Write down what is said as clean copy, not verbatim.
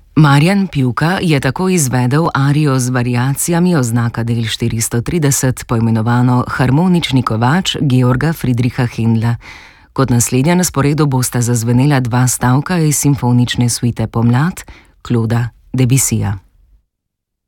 Marjan Pivka je tako izvedel arijo z variacijami oznaka del 430, poimenovano Harmonični kovač Georga Friedricha Händla. Kot naslednja na sporedu bosta zazvenela dva stavka iz simfonične suite Pomlad Clauda Debussyja.